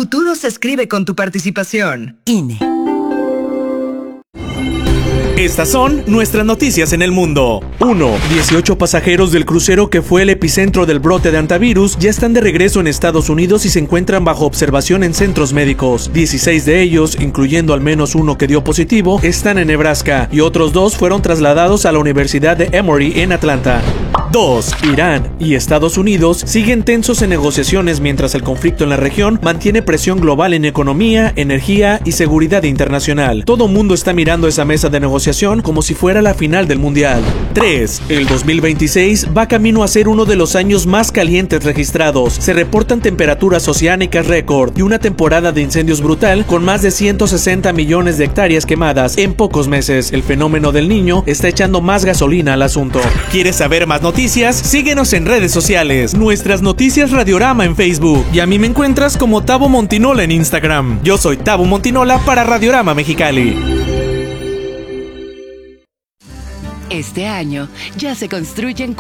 futuro se escribe con tu participación. INE. Estas son nuestras noticias en el mundo. 1. 18 pasajeros del crucero que fue el epicentro del brote de hantavirus ya están de regreso en Estados Unidos y se encuentran bajo observación en centros médicos. 16 de ellos, incluyendo al menos uno que dio positivo, están en Nebraska y otros 2 fueron trasladados a la Universidad de Emory en Atlanta. 2. Irán y Estados Unidos siguen tensos en negociaciones mientras el conflicto en la región mantiene presión global en economía, energía y seguridad internacional. Todo mundo está mirando esa mesa de negociación como si fuera la final del mundial. 3. El 2026 va camino a ser uno de los años más calientes registrados. Se reportan temperaturas oceánicas récord y una temporada de incendios brutal con más de 160 millones de hectáreas quemadas en pocos meses. El fenómeno del Niño está echando más gasolina al asunto. ¿Quieres saber más noticias? Síguenos en redes sociales. Nuestras noticias Radiorama en Facebook. Y a mí me encuentras como Tabo Montinola en Instagram. Yo soy Tabo Montinola para Radiorama Mexicali. Este año ya se construyen